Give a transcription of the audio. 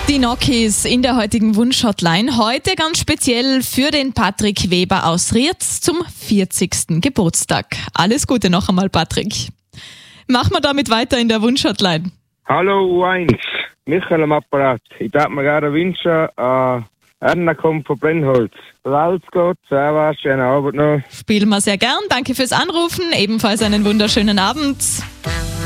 Die Nokis in der heutigen Wunsch-Hotline. Heute ganz speziell für den Patrick Weber aus Rietz zum 40. Geburtstag. Alles Gute noch einmal, Patrick. Machen wir damit weiter in der Wunsch-Hotline. Hallo U1, Michael am Apparat. Ich darf mir gerne wünschen, Erna kommt von Brennholz. Alles gut, servus, schönen Abend noch. Spielen wir sehr gern. Danke fürs Anrufen. Ebenfalls einen wunderschönen Abend.